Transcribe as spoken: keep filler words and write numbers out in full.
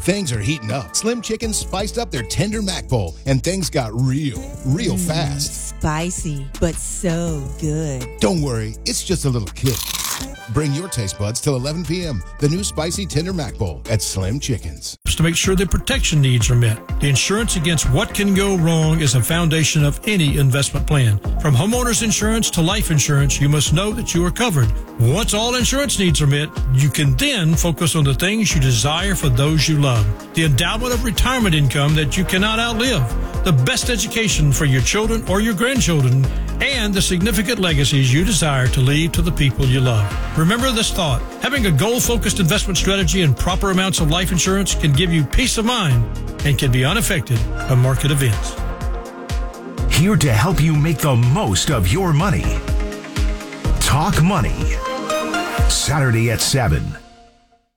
Things are heating up. Slim Chickens spiced up their tender mac bowl, and things got real, real Mm, fast. Spicy, but so good. Don't worry, it's just a little kick. Bring your taste buds till eleven p.m. The new spicy tender mac bowl at Slim Chickens. To make sure their protection needs are met. The insurance against what can go wrong is a foundation of any investment plan. From homeowners insurance to life insurance, you must know that you are covered. Once all insurance needs are met, you can then focus on the things you desire for those you love. The endowment of retirement income that you cannot outlive. The best education for your children or your grandchildren, and the significant legacies you desire to leave to the people you love. Remember this thought. Having a goal-focused investment strategy and proper amounts of life insurance can give you peace of mind and can be unaffected by market events. Here to help you make the most of your money. Talk Money. Saturday at seven.